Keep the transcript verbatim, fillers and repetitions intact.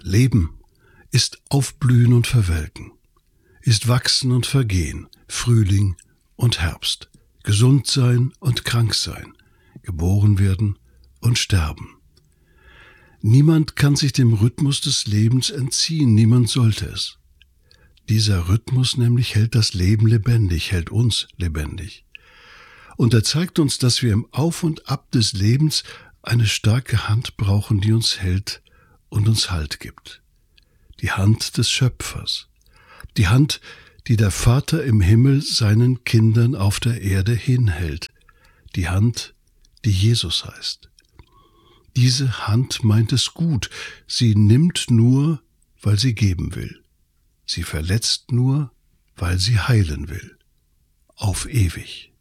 Leben ist Aufblühen und Verwelken, ist Wachsen und Vergehen, Frühling und Herbst, gesund sein und krank sein, geboren werden und sterben. Niemand kann sich dem Rhythmus des Lebens entziehen, niemand sollte es. Dieser Rhythmus nämlich hält das Leben lebendig, hält uns lebendig. Und er zeigt uns, dass wir im Auf und Ab des Lebens eine starke Hand brauchen, die uns hält und uns Halt gibt. Die Hand des Schöpfers, die Hand, die der Vater im Himmel seinen Kindern auf der Erde hinhält, die Hand, die Jesus heißt. Diese Hand meint es gut, sie nimmt nur, weil sie geben will. Sie verletzt nur, weil sie heilen will. Auf ewig.